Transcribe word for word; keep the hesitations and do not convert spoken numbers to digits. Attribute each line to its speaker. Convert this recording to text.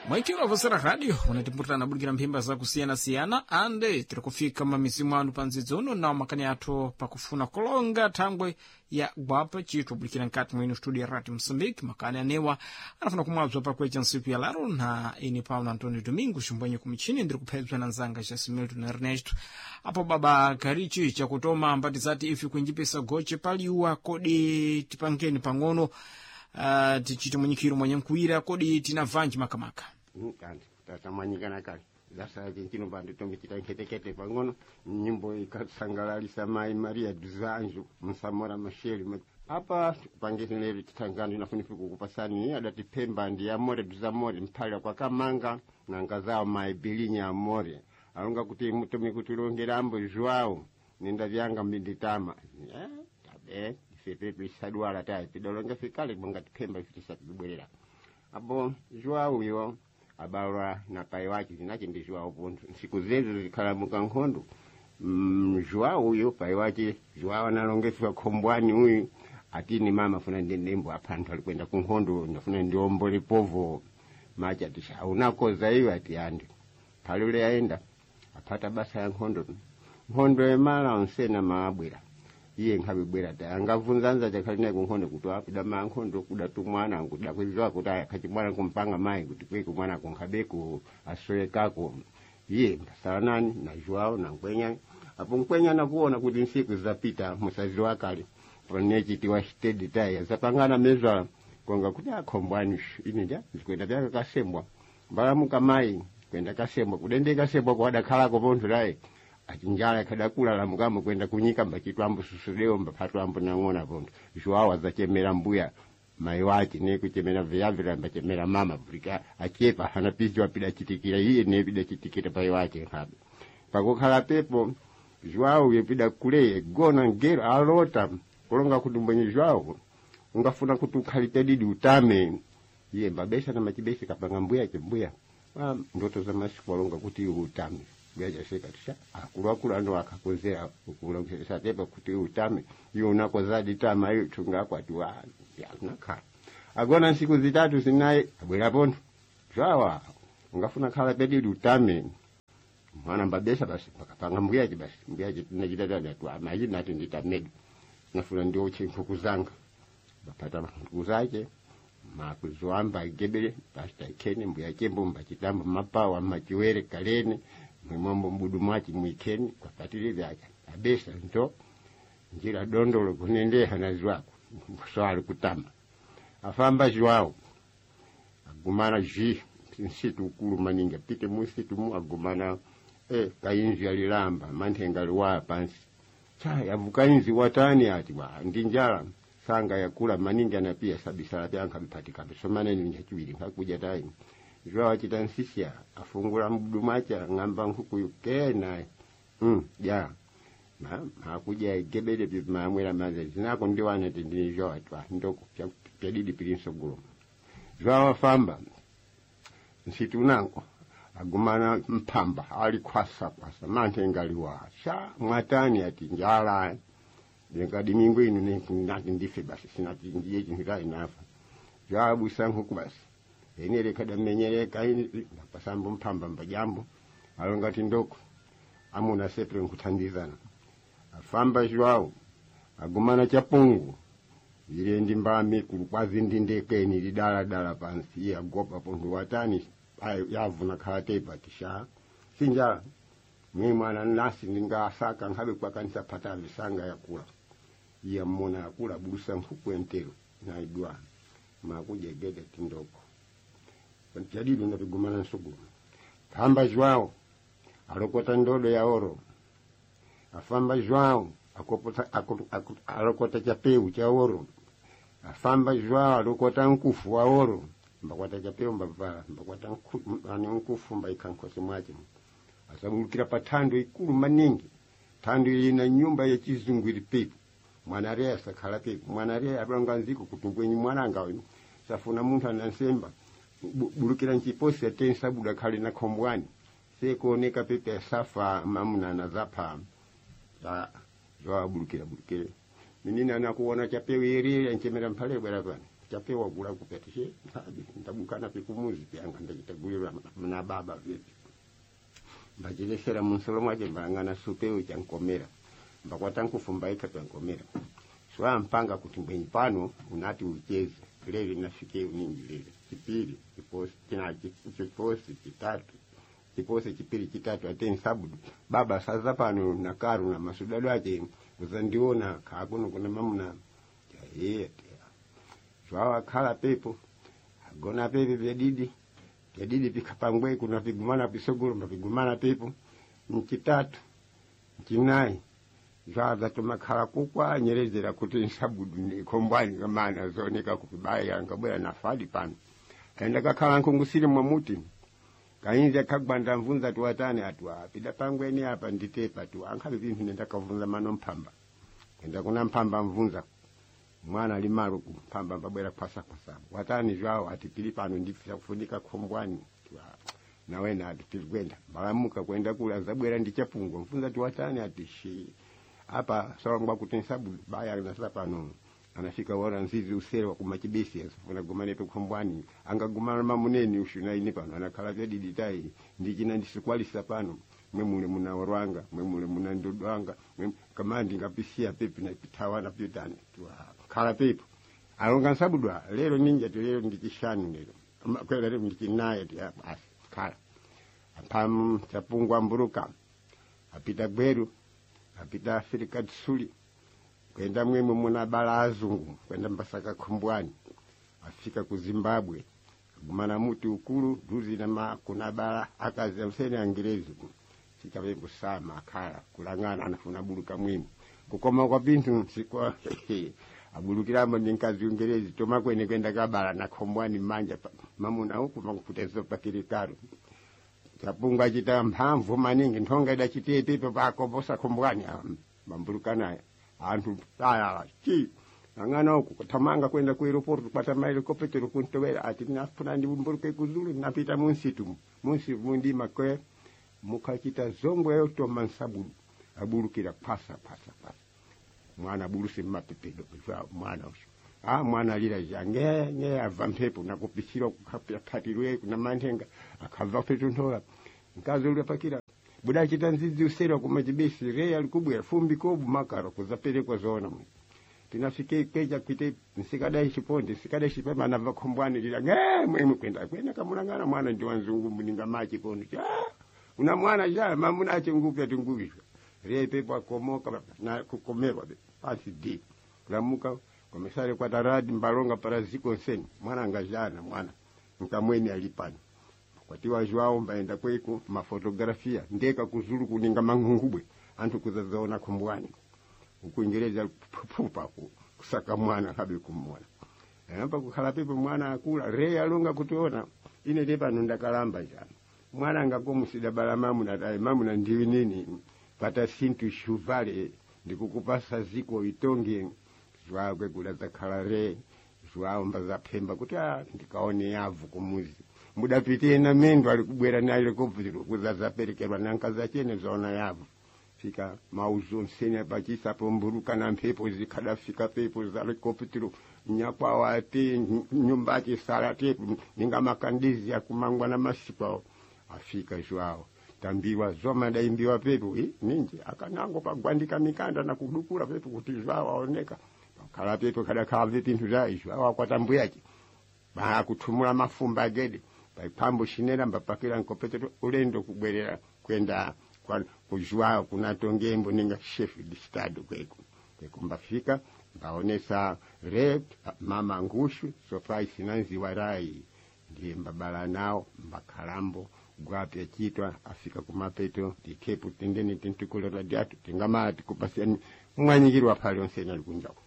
Speaker 1: Mwaikiro avosera radio unatipurana bulikira mphimba za kusiyana siyana ande tiri kufika mamisimu anu panzidzi uno na makani athu pakufuna kulonga thangwe ya gwapa chitu bulikira nkati mwenu studio ya Radio Msambiki makani anewa anafuna kumwabzwa pakwecha nsiku ya laro na ini Paulo Antonio Domingo shumbwenye kumichini ndiri kuphedzwa na nzanga cha Similton Ernesto apo baba karichi cha kutoma mbati zati ifi kuinjipisa goche paliwa kodi tipangeni pangono uh, tichito mwenyikiro mwenye mkuira kodi tina vanji makamaka
Speaker 2: kandi tatamanyikana kale zasa chino bandu tomichita nketekete pangono nyimbo ikasangalalisa mai Maria Duzanju Msamora Masheli apa pangezinero chitangano inafunifu kukupasani adatipemba ndi amore Duzamore mpala kwa kamanga na ngazao mai Bilinya amore alonga kuti mutumi kutilongera ambo Joao nenda vyanga mbinditama eh tabe ife bisadwala tayi pidolonga fikale bonga tipemba ifitisa kubwerera abo Joao yo abalwa na pai wake zinache ndi Joao ponto siku zezo zikhala mukankhondo mm, Joao uyo pai wake Joao analongeswa khombwani uyu atini mama funa ndendembo aphantu alikwenda kunkhondo ndafuna ndiombole povo macha tisha unakoza hiyo ati andi palule aenda apata basa ya nkhondo nkhondo emala onsena maabwera iye nkhabibwera ta angavunzanza chakalina kunkhondo kutwa apida mankhondo kudatu mwana nguda kwizwa kuti akati mwana kumpanga mai kuti kweku mwana kunkhabeko asoyekako iye msalanani na Joao na Nkwenya apo Nkwenya nakuona kuti nsiku zapita musazi wakale onechi tiwa steady taya zapangana mezwa konga kuti akhombwani ini nja zikwenda byaka kasembwa mbalamuka mai kwenda kasembwa kudende kasembwa kwada khala ko ponto lae achinjala kadakula la mugamo kwenda kunyika mbachitwambo susudeo mbapatwambo nangona ponto Joao azachemera mbuya mai wake ne kuchemera vyavira mbachemera mama bulika achepa hanapizwa pida chitikira iye ne pida chitikira pai wake habe pakokhala pepo Joao yepida kule gona ngero alota kulonga kuti mbwenye Joao ungafuna kuti ukhalite didi utame iye mbabesha na machibesha kapanga mbuya chembuya ah ndoto za masiku walonga kuti utame byaja seka tisha akulu akulu ando akakozera ukula kushesa tepa kuti utame iyo unakozadi tama iyo tunga kwatwa ya nakha agona nsiku zitatu sinaye abwera ponto Joao ungafuna khala pedidi utame mwana mbabesha basi pakapanga mbuya basi mbuya tunajidada tu amaji nati nditamedu nafuna ndio chinkuku zanga bapata kuzake makuzwamba gebele pasta kene mbuya chembo mbachitambo mapawa machiwere kalene mwimombo mbudu machi mwikeni kwa patili vyake abesa nto njira dondolo kunende hanazwako swali kutama afamba Joao agumana ji nsitu ukulu maninga pite musitu mu agumana eh kayinzi alilamba mantenga liwa pansi cha yavukainzi watani ati wa ndinjala sanga yakula maninga na pia sabisala byanka bipatika bisomane ni nyachiwili ngakuja tayi Joao achitansisia afungula mbudu macha ngamba nkuku yukena mm ya ma hakuja gebele bi mamwela maze zinako ndiwana tindi Joao atwa ndoko pedidi pilinso gulo Joao afamba nsitu nanko agumana mpamba ali kwasa kwasa mantenga liwa sha mwatani ati njala ngadi mingo inu ne kunati ndife basi sinati ndiye jinga inafa Joao busangu kubasi enele kada menyele kaini pasambo mpamba mbajambo alongati ndoko amuna sepre nkutandizana afamba Joao agumana chapungu ile ndimbami kulukwazi ndindekeni lidala dala pansi ya gopa pongo watani yavuna khatepa tisha sinja mimi mwana nasi ningasaka ngabe kwa kanisa pata visanga yakula ya mona yakula busa nkukwentero na idwa makuja gede tindoko jadi ndio tugumana nsugu kamba Joao alokota ndodo ya oro afamba Joao akopota alokota chapeu cha oro afamba Joao alokota nkufu wa oro mbakwata chapeu mbava mbakwata ani nkufu mbaikankosi mwaje asabulukira patando ikulu maningi tando ina nyumba ya chizungwiri pepo mwanarea sakhala pepo mwanarea abanga nziko kutungwenyi mwananga wino safuna muntu anansemba bulukira nchiposi atensa buda kali na kombwani sekuoneka pepe safa mamuna na zapa ya Joao bulukira bulukira minina anakuona chapewe yeri nchemera mpale bwana bwana chapewa kula kupetishe ndabu mbadukana pikumuzi pyanga ndachitagulirwa na baba vipi mbachilesera munsolo mwache mbangana supeu chankomera mbakwata nkufumbaika chankomera swa mpanga kuti mbwenyi pano unati ucheze lele nafike uningi lele chipiri chiposi chinachi chiposi chitatu chiposi chipiri chitatu ateni sabudu baba saza pano na karu na masudado ache uzandiona kakuno kuna mamuna yeah swa khala pepo agona pepe vyadidi vyadidi pikapangwe kuna pigumana pisogoro mpigumana pepo mchitatu mchinai zvaza tomakhala kukwa nyerezera kuti nsabudu ni kombwani kamana zoneka kupibaya ngabwera nafadi pano kaenda kakhala nkungusiri mwamuti kainza kagwanda mvunza tuwatane atwa pida pangweni hapa nditepa tu ankhabe vintu nenda kavunza mano mpamba kenda kuna mpamba mvunza mwana limaru mpamba mbabwera kwasa kwasa watani zvawo atipili pano ndifisa kufunika kombwani na wena atipilgwenda balamuka kwenda kula zabwera ndichapungo mvunza tuwatane atishi hapa sawa kuti nsabu baya nasala pano anafika wora nzizi usere wa kumachibisi asifuna gumane pe kombwani angagumana mamuneni ushuna ine pano anakhala vyadidi tai ndichina ndisikwalisa pano mwemule muna warwanga mwemule muna ndodwanga kamandi ngapisia pepi na pitawa na pyutani khala pepo alonga nsabudwa lero ninja lero ndikishanu lero kwela lero ndikinaye basi khala apam chapungwa mburuka apita gweru apita Afrika tsuli kwenda mwemwe muna bala azungu kwenda mbasaka kombwani afika ku Zimbabwe gumana muti ukulu duzi na ma kuna bala akazi amsene angerezi fika bembo sama khala kulangana anafuna buluka mwimwe kukoma kwa bintu sikwa abulukiramo ninkazi ungerezi toma kwene kwenda kabala na kombwani manja mamuna huku makutezo pakirikaru chapunga chita mphamvu maningi nthonga ida chitie pepe pakoposa kombwani mambulukana antu taya chi angana huku kutamanga kwenda ku airport kupata maile kopetero kuntowera ati nafuna ndibumbuluke kuzulu napita munsitu munsi mundi makwe mukachita zongo yoto mansabu abulukira pasa pasa pasa mwana bulusi mapepedo kwa mwana usho ah mwana lila jange nge avampepo na kupishira kukapya patirwe kuna mantenga akava petu ntola nkazo ule pakira buda chita nzizi usero kumajibisi re alikubwa fumbi kobu makaro kuzapele kwa zona mwe tinafike keja kwite nsikada shiponde sikada shipema na vakombwani lila nge mwe kwenda kwenda kamulangana mwana ndio wanzungu mninga maji kondo ah una mwana ja mamuna ache ngupya tungubishwa re pepo komoka na kukomerwa pasi di lamuka komesare kwa taradi mbalonga paraziko seni mwana ngajana mwana nkamweni alipana kwatiwa Joao mbaenda kweku mafotografia ndeka kuzulu kuninga mangungubwe antu kuzazaona kombwani ukuingereza pupa kusaka mwana habe kumwana hapa kukhala pepe mwana akula re alonga kutuona ine depa nundakalamba jana mwana ngakomusida bala mamu na dai mamu na ndiwi nini pata sintu shuvale ndikukupasa ziko itonge Joao kwekula zakhala re Joao mbaza pemba kuti ah ndikaone yavu kumuzi mudapite na mendo alikubwera nayo kopfiro kuzaza perekerwa nankaza chene zona yavu fika mauzo nsene bachisa pomburuka na mpepo zikadafika pepo za kopfiro nyakwa wate nyumbati salate ninga makandizi ya kumangwa na masipa afika Joao tambiwa zoma daimbiwa pepo eh ninje akanango pagwandika mikanda na kudukura pepo kuti Joao aoneka kala pepo kada kave pintu zai Joao akwatambuyaki ba kutumula mafumba gede pambo shinera mbapakira nkopetero ulendo kubwerera kwenda kwa kujua kuna tongembo ninga chef di stade kweko kwekumbafika baonesa rep mama ngushu surprise sinanzi warai ndiye mbabala nao mbakalambo gwapya chitwa afika kumapeto dikepu tendeni tentukolo radiatu tingamati kupasiani mwanyikirwa pale onsena likunjako